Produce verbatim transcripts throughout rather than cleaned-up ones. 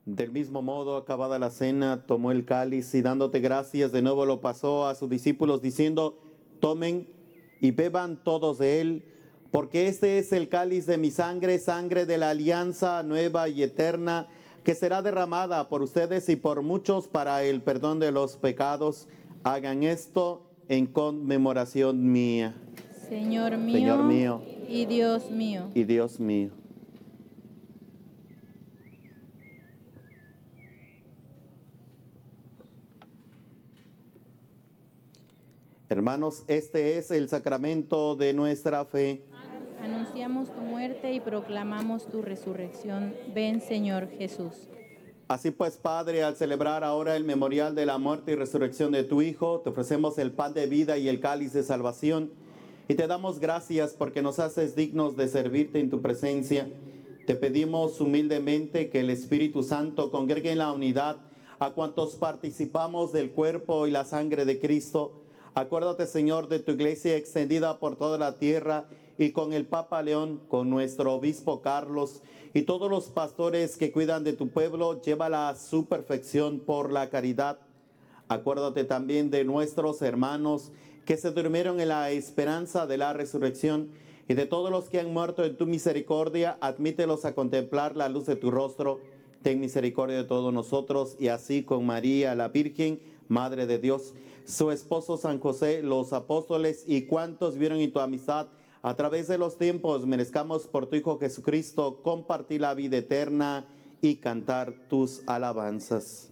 Del mismo modo, acabada la cena, tomó el cáliz y dándote gracias, de nuevo lo pasó a sus discípulos diciendo: tomen y beban todos de él, porque este es el cáliz de mi sangre, sangre de la alianza nueva y eterna, que será derramada por ustedes y por muchos para el perdón de los pecados. Hagan esto en conmemoración mía. Señor mío, Señor mío y Dios mío. y Dios mío. Hermanos, este es el sacramento de nuestra fe. Anunciamos tu muerte y proclamamos tu resurrección. Ven, Señor Jesús. Así pues, Padre, al celebrar ahora el memorial de la muerte y resurrección de tu Hijo, te ofrecemos el pan de vida y el cáliz de salvación, y te damos gracias porque nos haces dignos de servirte en tu presencia. Te pedimos humildemente que el Espíritu Santo congregue en la unidad a cuantos participamos del cuerpo y la sangre de Cristo. Acuérdate, Señor, de tu iglesia extendida por toda la tierra, y con el Papa León, con nuestro obispo Carlos y todos los pastores que cuidan de tu pueblo, llévala a su perfección por la caridad. Acuérdate también de nuestros hermanos que se durmieron en la esperanza de la resurrección, y de todos los que han muerto en tu misericordia, admítelos a contemplar la luz de tu rostro. Ten misericordia de todos nosotros, y así con María, la Virgen, Madre de Dios, su esposo San José, los apóstoles y cuantos vieron en tu amistad a través de los tiempos, merezcamos por tu Hijo Jesucristo compartir la vida eterna y cantar tus alabanzas.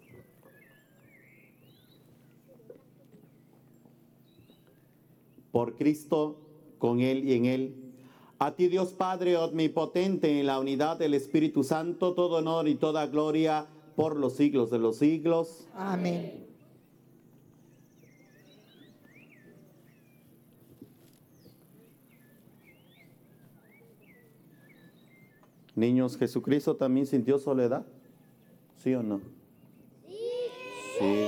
Por Cristo, con Él y en Él, a ti, Dios Padre omnipotente, en la unidad del Espíritu Santo, todo honor y toda gloria por los siglos de los siglos. Amén. Niños, ¿Jesucristo también sintió soledad? ¿Sí o no? Sí. Sí.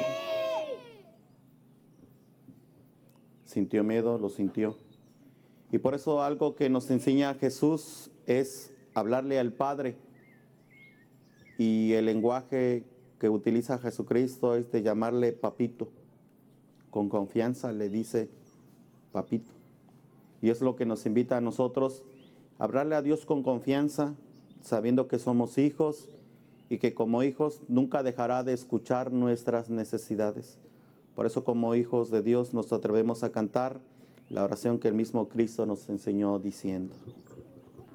Sintió miedo, lo sintió. Y por eso algo que nos enseña Jesús es hablarle al Padre. Y el lenguaje que utiliza Jesucristo es de llamarle papito. Con confianza le dice papito. Y es lo que nos invita a nosotros, a hablarle a Dios con confianza, sabiendo que somos hijos y que como hijos nunca dejará de escuchar nuestras necesidades. Por eso, como hijos de Dios, nos atrevemos a cantar la oración que el mismo Cristo nos enseñó diciendo: